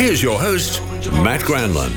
Here's your host, Matt Granlund.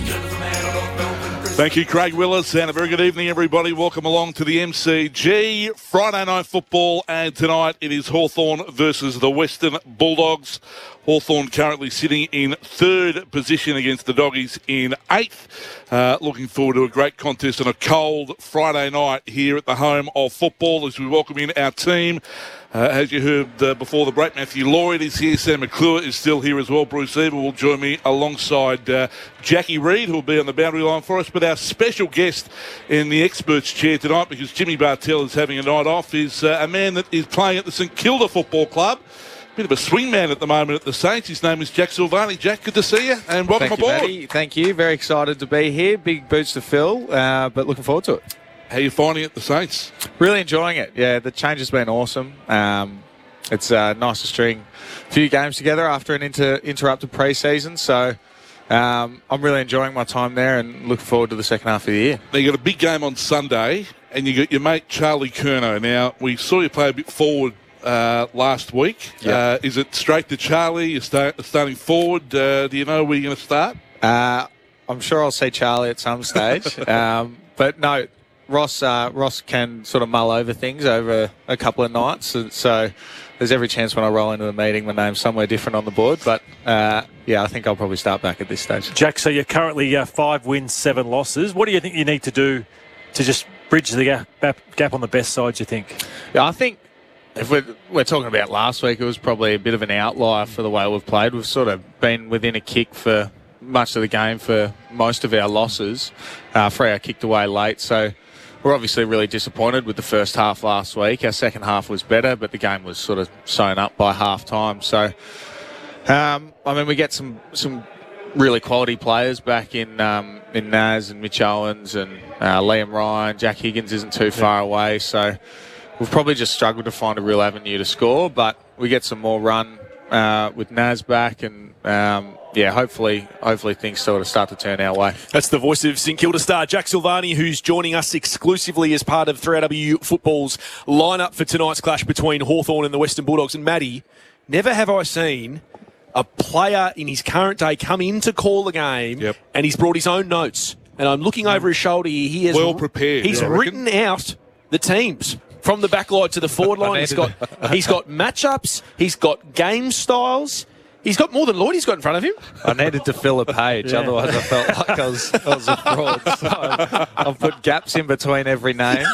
Thank you, Craig Willis, and a very good evening, everybody. Welcome along to the MCG. Friday night football, and tonight it is Hawthorn versus the Western Bulldogs. Hawthorn currently sitting in third position against the Doggies in eighth. Looking forward to a great contest on a cold Friday night here at the home of football as we welcome in our team. As you heard before the break, Matthew Lloyd is here. Sam McClure is still here as well. Bruce Eva will join me alongside Jackie Reid, who will be on the boundary line for us. But our special guest in the experts chair tonight, because Jimmy Bartell is having a night off, is a man that is playing at the St Kilda Football Club. Bit of a swingman at the moment at the Saints. His name is Jack Silvagni. Jack, good to see you, and welcome aboard. Matty. Thank you. Very excited to be here. Big boots to fill, but looking forward to it. How are you finding it, the Saints? Really enjoying it. Yeah, the change has been awesome. It's nice to string a few games together after an interrupted pre-season. So I'm really enjoying my time there and looking forward to the second half of the year. Now, you got a big game on Sunday, and you got your mate Charlie Curnow. Now, we saw you play a bit forward last week. Yep. Is it straight to Charlie? You're starting forward. Do you know where you're going to start? I'm sure I'll see Charlie at some stage. But no, Ross can sort of mull over things over a couple of nights. So there's every chance when I roll into the meeting my name's somewhere different on the board. But, yeah, I think I'll probably start back at this stage. Jack, so you're currently 5 wins, 7 losses. What do you think you need to do to just bridge the gap on the best side, you think? Yeah, I think if we're talking about last week, it was probably a bit of an outlier for the way we've played. We've sort of been within a kick for much of the game for most of our losses. Freo kicked away late, so we're obviously really disappointed with the first half last week. Our second half was better, but the game was sort of sewn up by half time. So, we get some really quality players back in Naz and Mitch Owens and Liam Ryan. Jack Higgins isn't too far away, so we've probably just struggled to find a real avenue to score, but we get some more run with Naz back, and hopefully things sort of start to turn our way. That's the voice of St Kilda star Jack Silvagni, who's joining us exclusively as part of 3AW Football's lineup for tonight's clash between Hawthorn and the Western Bulldogs. And Matty, never have I seen a player in his current day come in to call the game, and he's brought his own notes. And I'm looking over his shoulder here. He is well prepared. He's written out the teams from the back line to the forward line. He's got matchups. He's got game styles. He's got more than Lloyd he's got in front of him. I needed to fill a page, otherwise I felt like I was a fraud. So I've put gaps in between every name.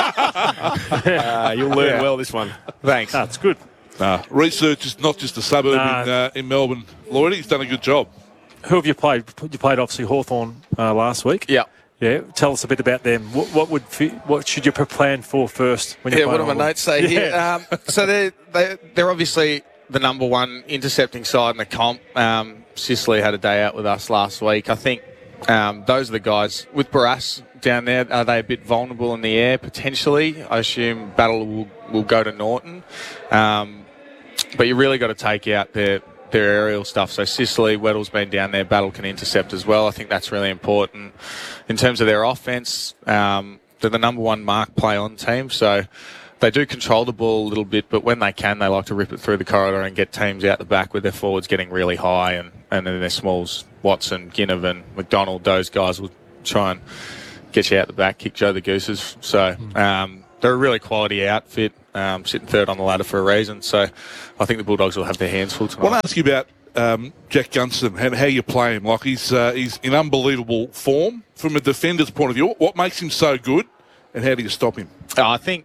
You'll learn well this one. Thanks. That's good. Research is not just a suburb in Melbourne. Lloyd, he's done a good job. Who have you played? You played, obviously, Hawthorn last week. Yeah. Yeah, tell us a bit about them. What should you plan for first? When you what do my notes say here? So they're obviously the number one intercepting side in the comp. Sicily had a day out with us last week. I think those are the guys. With Barras down there, are they a bit vulnerable in the air? Potentially. I assume Battle will go to Norton. But you really got to take out their aerial stuff. So Sicily, Weddle's been down there. Battle can intercept as well. I think that's really important. In terms of their offense, they're the number one mark play on team. So they do control the ball a little bit, but when they can, they like to rip it through the corridor and get teams out the back with their forwards getting really high, and then their smalls, Watson, Ginnivan, McDonald, those guys will try and get you out the back, kick Joe the Gooses. So they're a really quality outfit, sitting third on the ladder for a reason. So I think the Bulldogs will have their hands full tonight. I want to ask you about Jack Gunston and how you play him. Like he's in unbelievable form from a defender's point of view. What makes him so good, and how do you stop him? I think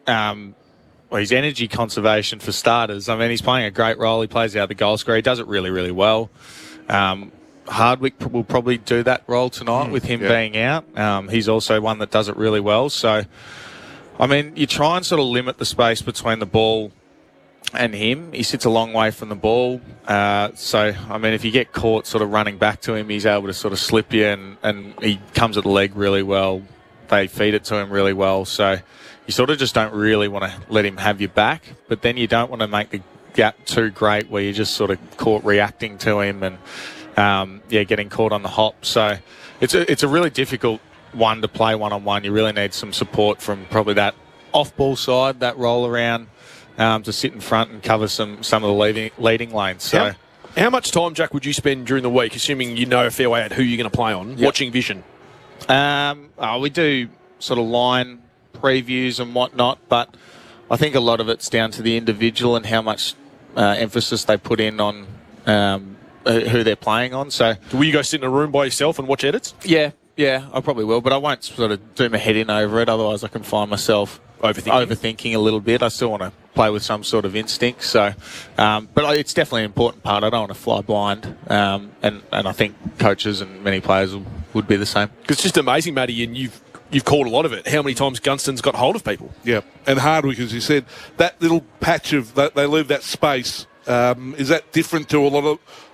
his energy conservation for starters. I mean, he's playing a great role. He plays out the goal scorer. He does it really, really well. Hardwick will probably do that role tonight with him being out. He's also one that does it really well. So, I mean, you try and sort of limit the space between the ball and him. He sits a long way from the ball. So, I mean, if you get caught sort of running back to him, he's able to sort of slip you, and he comes at the leg really well. They feed it to him really well. So you sort of just don't really want to let him have your back, but then you don't want to make the gap too great where you're just sort of caught reacting to him and, getting caught on the hop. So it's a really difficult one to play one-on-one. You really need some support from probably that off-ball side, that roll around, to sit in front and cover some of the leading lanes. So How much time, Jack, would you spend during the week, assuming you know a fair way at who you're going to play on, watching Vision? We do sort of line previews and whatnot, but I think a lot of it's down to the individual and how much emphasis they put in on who they're playing on. So, will you go sit in a room by yourself and watch edits? Yeah, I probably will, but I won't sort of do my head in over it. Otherwise, I can find myself overthinking a little bit. I still want to play with some sort of instinct. So, but it's definitely an important part. I don't want to fly blind, and I think coaches and many players would be the same. It's just amazing, Matty, and you've called a lot of it. How many times Gunston's got hold of people? Yeah, and Hardwick, as you said, that little patch of they leave that space. Is that different to a lot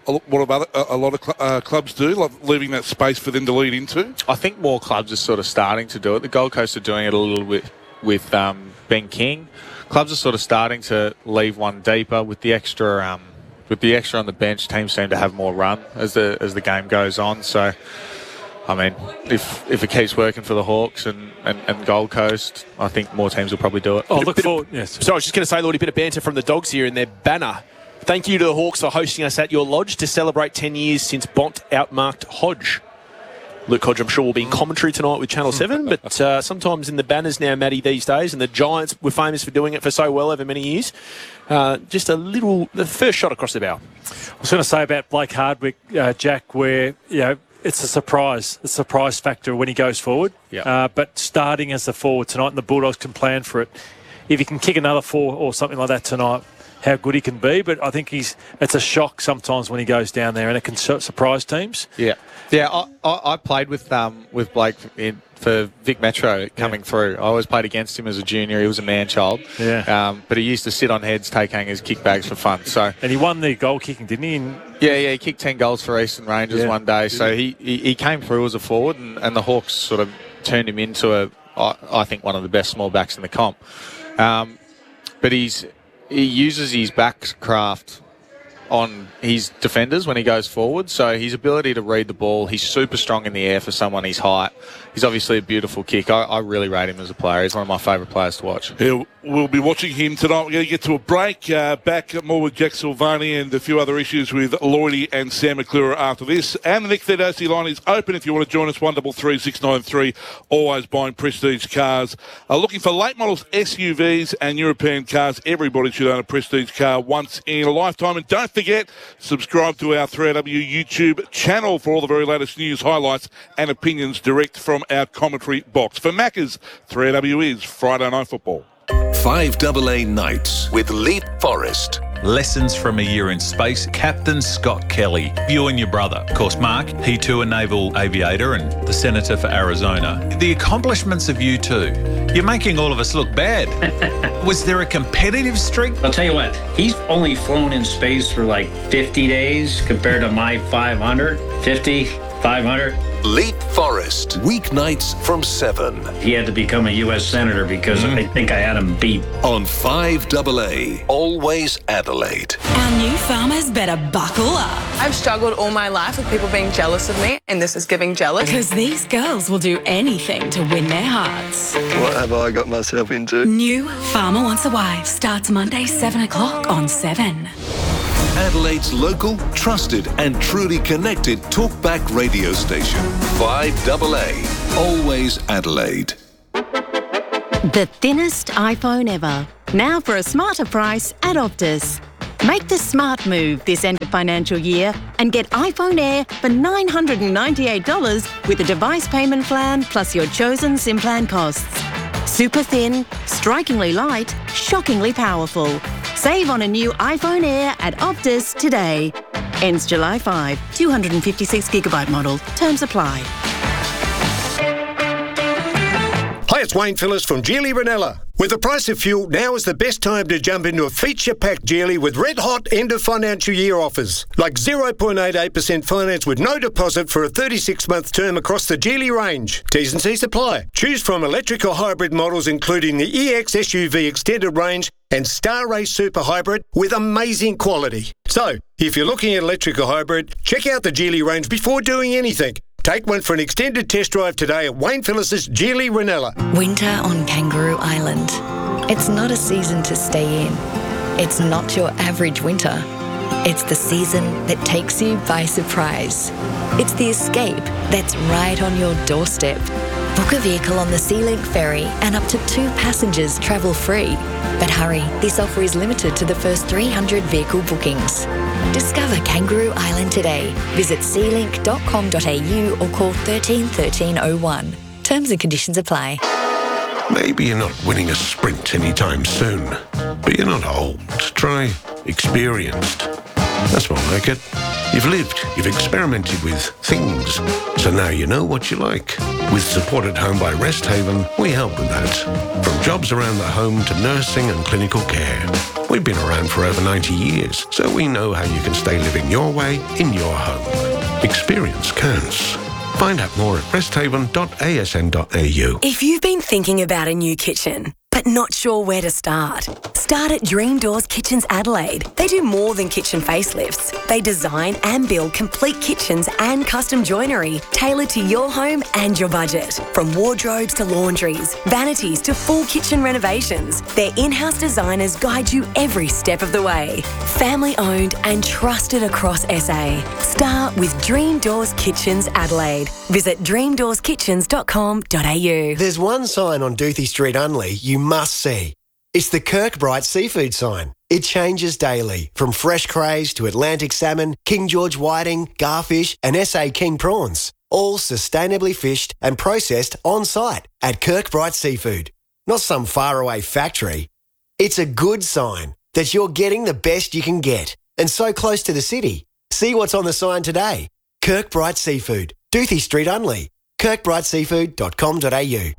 of clubs do, like leaving that space for them to lead into? I think more clubs are sort of starting to do it. The Gold Coast are doing it a little bit with Ben King. Clubs are sort of starting to leave one deeper with the extra on the bench. Teams seem to have more run as the game goes on. So, I mean, if it keeps working for the Hawks and Gold Coast, I think more teams will probably do it. Oh, look forward. Yes. So I was just going to say, Lordy, a bit of banter from the Dogs here in their banner. Thank you to the Hawks for hosting us at your lodge to celebrate 10 years since Bont outmarked Hodge. Luke Hodge, I'm sure, will be in commentary tonight with Channel 7, but sometimes in the banners now, Matty, these days, and the Giants were famous for doing it for so well over many years. Just the first shot across the bow. I was going to say about Blake Hardwick, Jack, where, it's a surprise. It's a surprise factor when he goes forward. Yeah. But starting as the forward tonight, and the Bulldogs can plan for it. If he can kick another 4 or something like that tonight, how good he can be. But I think it's a shock sometimes when he goes down there, and it can surprise teams. Yeah. I played with Blake for Vic Metro coming through. I always played against him as a junior. He was a man-child. Yeah. But he used to sit on heads, take hangers, kick bags for fun. So. And he won the goal kicking, didn't he? Yeah, he kicked 10 goals for Eastern Rangers one day. So he came through as a forward, and the Hawks sort of turned him into I think one of the best small backs in the comp. But he uses his backcraft on his defenders when he goes forward. So his ability to read the ball, he's super strong in the air for someone his height. He's obviously a beautiful kick. I really rate him as a player. He's one of my favourite players to watch. Yeah, we'll be watching him tonight. We're going to get to a break. Back more with Jack Silvani and a few other issues with Lloydie and Sam McClure after this. And the Nick Theodosy line is open if you want to join us, 133 693. Always buying prestige cars. Looking for late models, SUVs and European cars. Everybody should own a prestige car once in a lifetime. And don't forget, subscribe to our 3AW YouTube channel for all the very latest news, highlights and opinions direct from our commentary box. For Macca's, 3AW is Friday Night Football. 5AA Nights with Leap Forest. Lessons from a year in space, Captain Scott Kelly. You and your brother. Of course, Mark, he too a naval aviator and the senator for Arizona. The accomplishments of you two, you're making all of us look bad. Was there a competitive streak? I'll tell you what, he's only flown in space for like 50 days compared to my 500, 50, 500. Leap Forest, weeknights from 7. He had to become a U.S. Senator because I think I had him beat. On 5AA, always Adelaide. Our new farmers better buckle up. I've struggled all my life with people being jealous of me, and this is giving jealous. Because these girls will do anything to win their hearts. What have I got myself into? New Farmer Wants a Wife starts Monday 7 o'clock on 7. Adelaide's local, trusted and truly connected talkback radio station. 5AA, always Adelaide. The thinnest iPhone ever. Now for a smarter price at Optus. Make the smart move this end of financial year and get iPhone Air for $998 with a device payment plan plus your chosen SIM plan costs. Super thin, strikingly light, shockingly powerful. Save on a new iPhone Air at Optus today. Ends July 5. 256GB model. Terms apply. Hi, it's Wayne Phillips from Geely Ranella. With the price of fuel, now is the best time to jump into a feature-packed Geely with red-hot end-of-financial year offers. Like 0.88% finance with no deposit for a 36-month term across the Geely range. T's and C's apply. Choose from electric or hybrid models including the EX SUV extended range and Star Race Super Hybrid with amazing quality. So, if you're looking at electric or hybrid, check out the Geely range before doing anything. Take one for an extended test drive today at Wayne Phillips' Geely Ranella. Winter on Kangaroo Island. It's not a season to stay in. It's not your average winter. It's the season that takes you by surprise. It's the escape that's right on your doorstep. Book a vehicle on the SeaLink ferry and up to 2 passengers travel free. But hurry, this offer is limited to the first 300 vehicle bookings. Discover Kangaroo Island today. Visit sealink.com.au or call 13 1301. Terms and conditions apply. Maybe you're not winning a sprint anytime soon, but you're not old. Try experienced. That's more like it. You've lived, you've experimented with things, so now you know what you like. With Support at Home by Rest Haven, we help with that. From jobs around the home to nursing and clinical care. We've been around for over 90 years, so we know how you can stay living your way in your home. Experience counts. Find out more at resthaven.asn.au. If you've been thinking about a new kitchen, but not sure where to start at Dream Doors Kitchens Adelaide. They do more than kitchen facelifts. They design and build complete kitchens and custom joinery tailored to your home and your budget. From wardrobes to laundries, vanities to full kitchen renovations, their in-house designers guide you every step of the way. Family owned and trusted across SA. Start with Dream Doors Kitchens Adelaide. Visit dreamdoorskitchens.com.au. There's one sign on Doothie Street Unley you must see. It's the Kirkbride seafood sign. It changes daily, from fresh crays to Atlantic salmon, King George whiting, garfish and SA King prawns. All sustainably fished and processed on site at Kirkbride Seafood. Not some faraway factory. It's a good sign that you're getting the best you can get and so close to the city. See what's on the sign today. Kirkbride Seafood, Doothie Street Unley, kirkbrideseafood.com.au.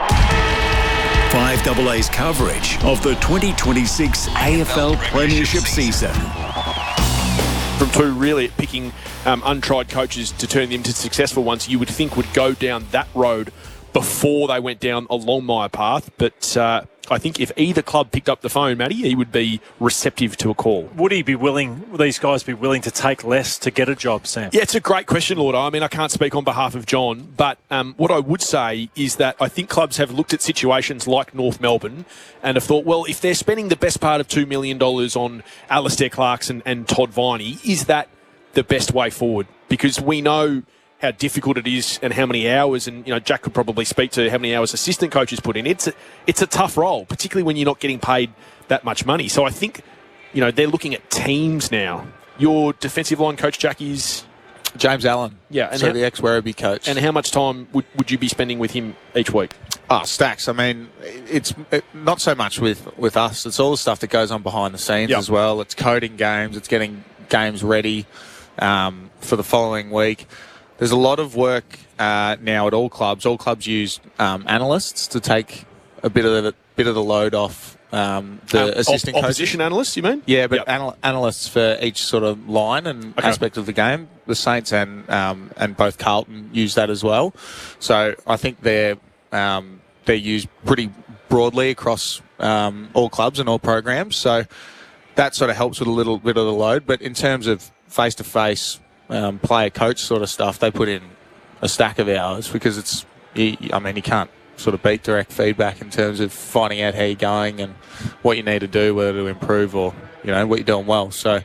5AA's coverage of the 2026 AFL Premiership season. From two really at picking untried coaches to turn them into successful ones, you would think would go down that road before they went down a Longmire path. But I think if either club picked up the phone, Matty, he would be receptive to a call. Would these guys be willing to take less to get a job, Sam? Yeah, it's a great question, Lord. I mean, I can't speak on behalf of John, but what I would say is that I think clubs have looked at situations like North Melbourne and have thought, well, if they're spending the best part of $2 million on Alistair Clarkson and Todd Viney, is that the best way forward? Because we know how difficult it is and how many hours, and Jack could probably speak to how many hours assistant coaches put in. It's a tough role, particularly when you're not getting paid that much money. So I think, they're looking at teams now. Your defensive line coach, Jack, is James Allen. Yeah, and so the ex-Werribee coach. And how much time would you be spending with him each week? Stacks. I mean, it's not so much with us. It's all the stuff that goes on behind the scenes as well. It's coding games. It's getting games ready for the following week. There's a lot of work now at all clubs. All clubs use analysts to take a bit of the load off the assistant coaches. Opposition analysts, you mean? Yeah, but analysts for each sort of line and aspect of the game. The Saints and both Carlton use that as well. So I think they're used pretty broadly across all clubs and all programs. So that sort of helps with a little bit of the load. But in terms of face-to-face player coach sort of stuff, they put in a stack of hours because you can't sort of beat direct feedback in terms of finding out how you're going and what you need to do, whether to improve or what you're doing well. So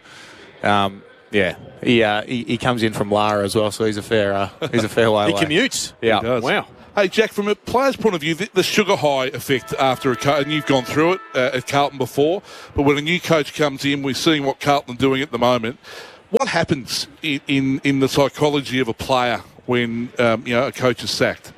he comes in from Lara as well, so he's a fair way he away. commutes. Yeah. He does. Wow. Hey, Jack, from a player's point of view, the sugar high effect after and you've gone through it at Carlton before, but when a new coach comes in, we're seeing what Carlton are doing at the moment. What happens in the psychology of a player when a coach is sacked?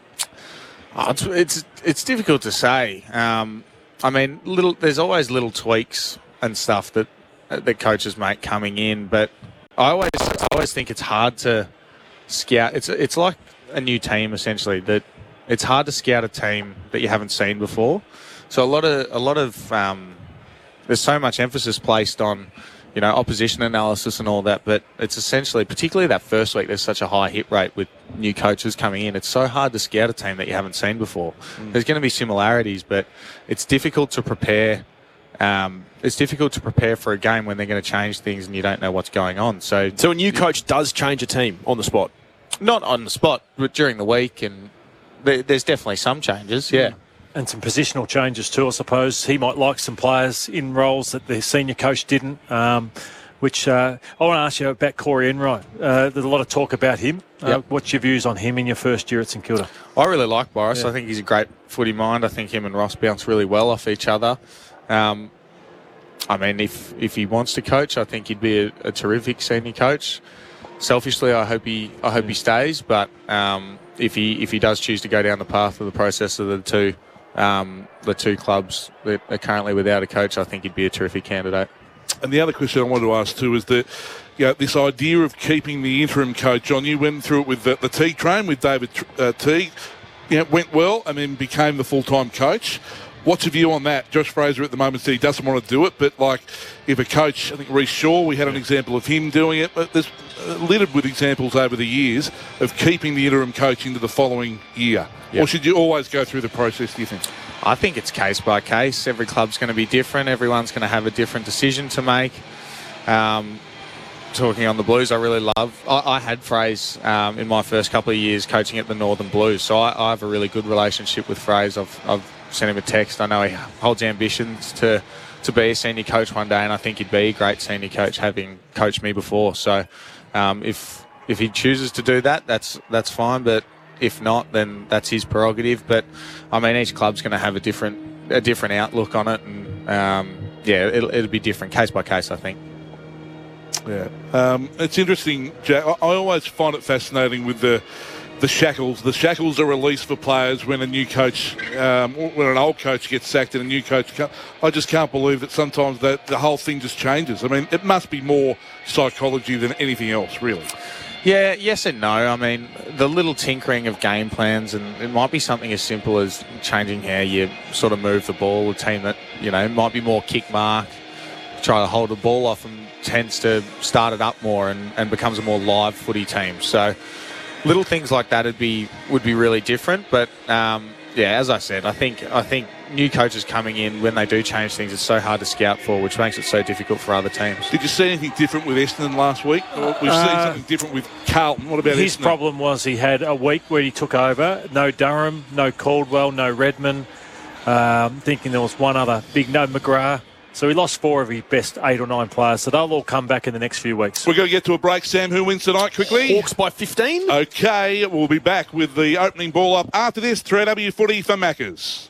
It's difficult to say. There's always little tweaks and stuff that coaches make coming in, but I always think it's hard to scout. It's like a new team essentially. That it's hard to scout a team that you haven't seen before. So a lot of there's so much emphasis placed on opposition analysis and all that, but it's essentially, particularly that first week, there's such a high hit rate with new coaches coming in. It's so hard to scout a team that you haven't seen before. There's going to be similarities, but it's difficult to prepare. It's difficult to prepare for a game when they're going to change things and you don't know what's going on. So a new coach does change a team on the spot? Not on the spot, but during the week, and there's definitely some changes, yeah. And some positional changes too, I suppose. He might like some players in roles that the senior coach didn't. which I want to ask you about Corey Enright. There's a lot of talk about him. What's your views on him in your first year at St Kilda? I really like Boris. Yeah. I think he's a great footy mind. I think him and Ross bounce really well off each other. I mean, if he wants to coach, I think he'd be a terrific senior coach. Selfishly, I hope he stays. But if he does choose to go down the path of the process of the two clubs that are currently without a coach, I think he'd be a terrific candidate. And the other question I wanted to ask too is that, this idea of keeping the interim coach, John, you went through it with the Teague train with David Teague. Went well and then became the full-time coach. What's your view on that? Josh Fraser at the moment said he doesn't want to do it, but if a coach, I think Reece Shaw, we had an example of him doing it, but there's littered with examples over the years of keeping the interim coach into the following year. Yep. Or should you always go through the process, do you think? I think it's case by case. Every club's going to be different. Everyone's going to have a different decision to make. Talking on the Blues, I really love. I had Fraser in my first couple of years coaching at the Northern Blues, so I have a really good relationship with Fraser. I've sent him a text. I know he holds ambitions to be a senior coach one day, and I think he'd be a great senior coach, having coached me before. So if he chooses to do that, that's fine. But if not, then that's his prerogative. But I mean, each club's going to have a different outlook on it, and it'll be different case by case, I think. Yeah, it's interesting, Jack. I always find it fascinating with the shackles. The shackles are released for players when a new coach, when an old coach gets sacked and a new coach comes. I just can't believe that sometimes the whole thing just changes. I mean, it must be more psychology than anything else, really. Yeah, yes and no. I mean, the little tinkering of game plans, and it might be something as simple as changing how you sort of move the ball. A team that, might be more kick mark, try to hold the ball off, and tends to start it up more and becomes a more live footy team. So little things like that would be really different. But as I said, I think new coaches coming in, when they do change things, it's so hard to scout for, which makes it so difficult for other teams. Did you see anything different with Essendon last week? We've seen something different with Carlton. What about his Essendon? problem was he had a week where he took over. No Durham, no Caldwell, no Redmond. Thinking there was one other big, no McGrath. So he lost 4 of his best 8 or 9 players. So they'll all come back in the next few weeks. We're going to get to a break. Sam, who wins tonight quickly? Hawks by 15. Okay, we'll be back with the opening ball up after this. 3AW footy for Maccas.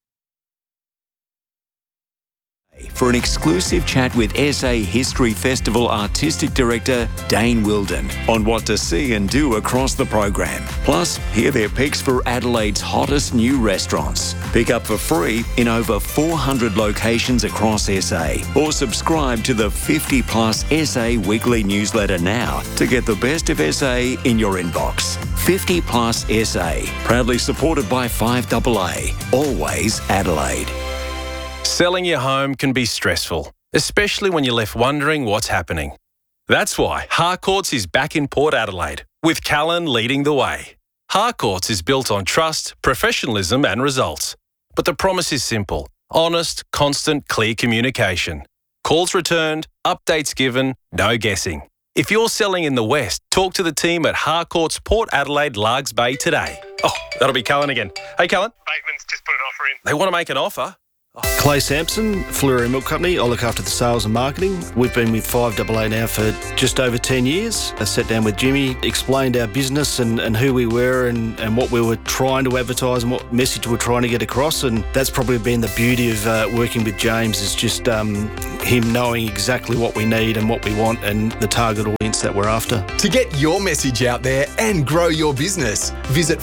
For an exclusive chat with SA History Festival Artistic Director Dane Wilden on what to see and do across the program. Plus, hear their picks for Adelaide's hottest new restaurants. Pick up for free in over 400 locations across SA, or subscribe to the 50 Plus SA weekly newsletter now to get the best of SA in your inbox. 50 Plus SA, proudly supported by 5AA, always Adelaide. Selling your home can be stressful, especially when you're left wondering what's happening. That's why Harcourts is back in Port Adelaide, with Callan leading the way. Harcourts is built on trust, professionalism and results. But the promise is simple: honest, constant, clear communication. Calls returned, updates given, no guessing. If you're selling in the West, talk to the team at Harcourts Port Adelaide Largs Bay today. Oh, that'll be Callan again. Hey, Callan. Bateman's just put an offer in. They want to make an offer? Clay Sampson, Fleury Milk Company. I look after the sales and marketing. We've been with 5AA now for just over 10 years. I sat down with Jimmy, explained our business and who we were and what we were trying to advertise and what message we're trying to get across. And that's probably been the beauty of working with James, is just him knowing exactly what we need and what we want and the target audience that we're after. To get your message out there and grow your business, visit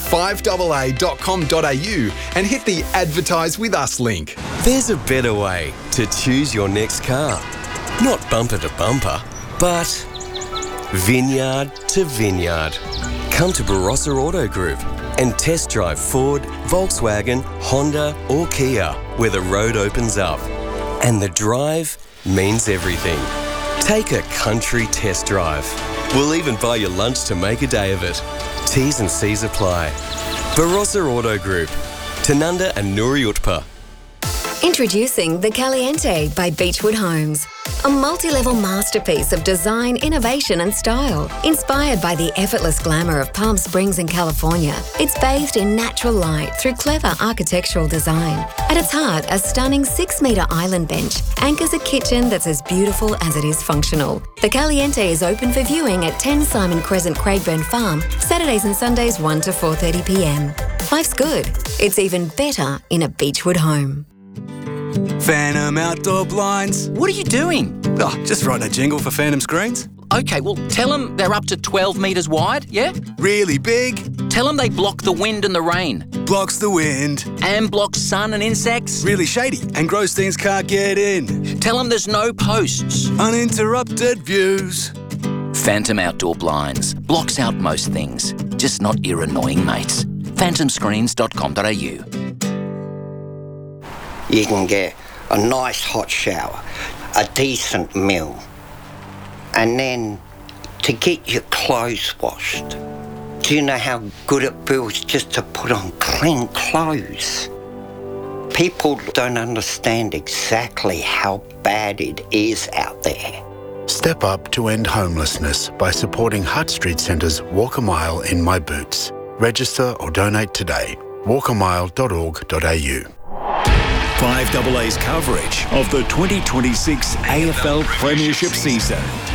5AA.com.au and hit the Advertise With Us link. There's a better way to choose your next car. Not bumper to bumper, but vineyard to vineyard. Come to Barossa Auto Group and test drive Ford, Volkswagen, Honda or Kia, where the road opens up. And the drive means everything. Take a country test drive. We'll even buy you lunch to make a day of it. T's and C's apply. Barossa Auto Group, Tanunda and Nuri Utpa. Introducing the Caliente by Beechwood Homes. A multi-level masterpiece of design, innovation and style. Inspired by the effortless glamour of Palm Springs in California, it's bathed in natural light through clever architectural design. At its heart, a stunning 6-metre island bench anchors a kitchen that's as beautiful as it is functional. The Caliente is open for viewing at 10 Simon Crescent, Craigburn Farm, Saturdays and Sundays 1 to 4:30 p.m. Life's good. It's even better in a Beechwood home. Phantom Outdoor Blinds. What are you doing? Oh, just writing a jingle for Phantom Screens. Okay, well, tell them they're up to 12 metres wide, yeah? Really big. Tell them they block the wind and the rain. Blocks the wind. And blocks sun and insects. Really shady, and Grossteins can't get in. Tell them there's no posts. Uninterrupted views. Phantom Outdoor Blinds. Blocks out most things, just not your annoying mates. phantomscreens.com.au. You can get a nice hot shower, a decent meal, and then to get your clothes washed. Do you know how good it feels just to put on clean clothes? People don't understand exactly how bad it is out there. Step up to end homelessness by supporting Hutt Street Centre's Walk a Mile in My Boots. Register or donate today. walkamile.org.au. 5AA's coverage of the 2026 AFL Premiership season.